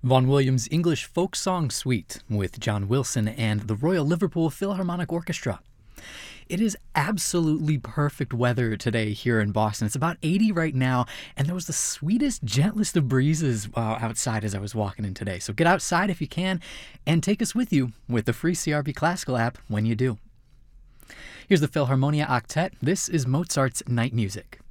Vaughan Williams' English Folk Song Suite with John Wilson and the Royal Liverpool Philharmonic Orchestra. It is absolutely perfect weather today here in Boston. It's about 80 right now, and there was the sweetest, gentlest of breezes outside as I was walking in today. So get outside if you can, and take us with you with the free CRB Classical app when you do. Here's the Philharmonia Octet. This is Mozart's Night Music.